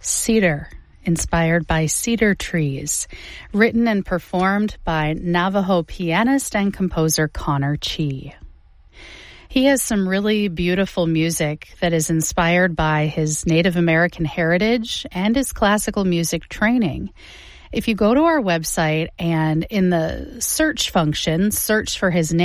Cedar, inspired by cedar trees, written and performed by Navajo pianist and composer Connor Chi. He has some really beautiful music that is inspired by his Native American heritage and his classical music training. If you go to our website and in the search function, search for his name,